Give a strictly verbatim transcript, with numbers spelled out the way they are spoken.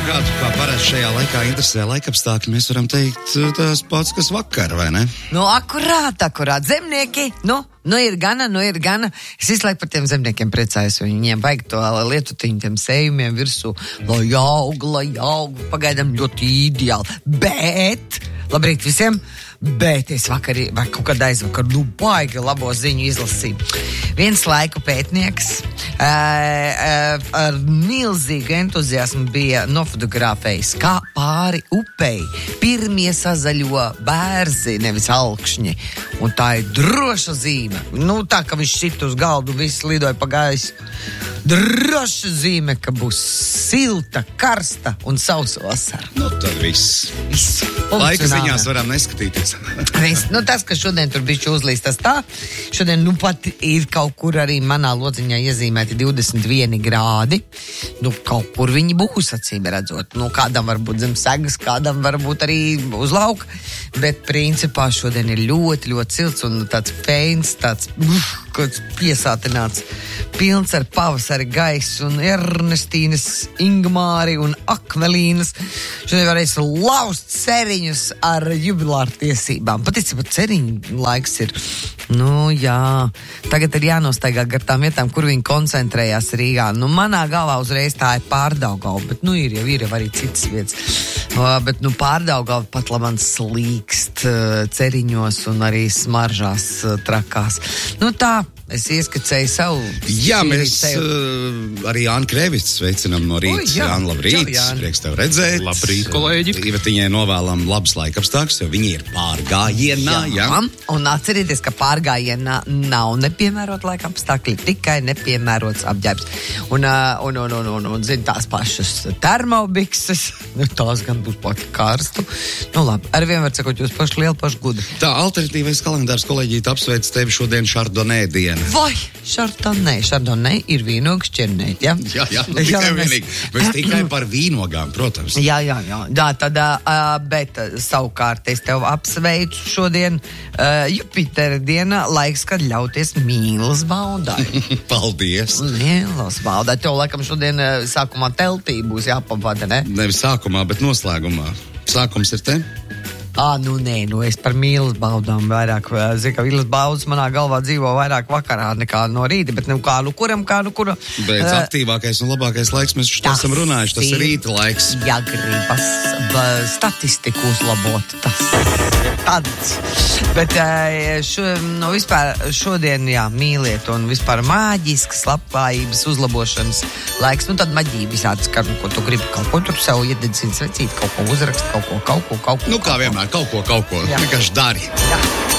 kādu, kā parasti šajā laikā interesē laikapstākļi, mēs varam teikt tās pats, kas vakar, vai ne? Nu, akurāt, akurāt. Zemnieki, nu, nu ir gana, nu ir gana. Es visu laiku par tiem zemniekiem priecājos, jo viņiem vajag to lietutiņu tiem sējumiem virsū, lai aug, lai aug, pagaidām ļoti ideāli. Bet, labrīt visiem, bet es vakar, vai kaut kad aizvakar, nu, baigi labo ziņu izlasīju. Viens laiku pētnieks uh, uh, ar milzīgu entuziasmu bija nofotografējis, kā pāri upei pirmie sazaļo bērzi, nevis alkšņi. Un tā ir droša zīme. Nu, tā, ka viņš šit uz galdu, viss lidoja pa gaisu. Droša zīme, ka būs silta, karsta un sausa vasara. Nu, tad viss. Viss. Laika ziņās varam neskatīties. Viss. Nu, tas, ka šodien tur bišķi uzlīst, tas tā. Šodien, nu, pat ir kaut kur arī manā lodziņā iezīmēti divdesmit vieni grādi. Nu, kaut kur viņi būs, acīm redzot. Nu, kādam varbūt zem segas, kādam varbūt arī uz lauka. Bet, principā, šodien ir ļoti, ļoti silts un tāds feins, tāds, uf, kāds piesātināts, pilns ar pavasari gaisu un Ernestīnas, Ingmāri un Akmelīnas. Šodien varēs laust ceriņus ar jubilāru tiesībām. Patiesībā ceriņu laiks ir, nu jā, tagad ir jānostaigā gar tām vietām, kur viņi koncentrējās Rīgā. Nu, manā galvā uzreiz tā ir Pārdaugava, bet nu ir jau, ir jau arī citas vietas. Uh, bet nu Pārdaugava pat labam slīkst uh, ceriņos un arī smaržās uh, trakās. Nu tā. Es ieskicēju savu... Jā, mēs uh, arī Jāni Krēvists sveicinam no rīta. Ui, jā. Jāni, labrīt. Čau, Jāni. Prieks tev redzēt. Labrīt, kolēģi. Ivetiņai novēlam labs laikapstākļus, jo viņi ir pārgājienā. Jā. Jā. Un atcerieties, ka pārgājienā nav nepiemērot laikapstākļi, tikai nepiemērots apģērbs. Un, uh, un, un, un, un, un zin, tās pašas termobikses, nu tās gan būs pati karstu. Nu labi, ar vien var sakot, jūs paši lieli, paši gudri. Tā alternatīvais kalendārs kolēģīt apsveic tevi šodien Chardonnay dienu. Vai, Chardonnay, Chardonnay ir vīnogas ķernēt, ja? Jā, jā, nu, tikai vienīgi. Mēs tikai par vīnogām, protams. Jā, jā, jā. Jā, tad, uh, bet uh, savukārt es tev apsveicu šodien uh, Jupitera dienā, laiks, kad ļauties mīlas baudai. Paldies. Mīlas baudai. Tev laikam šodien uh, sākumā teltī būs jāpavada, ne? Nevis sākumā, bet noslēgumā. Sākums ir te? Ā, nu nē, nu es par mīlas baudām vairāk, zinu, ka mīlas baudas manā galvā dzīvo vairāk vakarā nekā no rīta, bet nu kā, nu kuram, kā, nu kura. Bet uh, aktīvākais un labākais laiks, mēs šo esam runājuši, tas ir rīta laiks. Ja gribas statistiku uzlabot, tas tāds. Bet šo, nu, vispār šodien, jā, mīliet un vispār māģiskas labklājības uzlabošanas laiks, nu tad maģija visādas, ka, nu, ko tu gribi, kaut ko tur sev iededzini svecīt, kaut ko uzrakst, kaut ko, kaut ko, kaut ko. Nu kā vienmēr, kaut ko, kaut ko, vienkārši dari. Jā.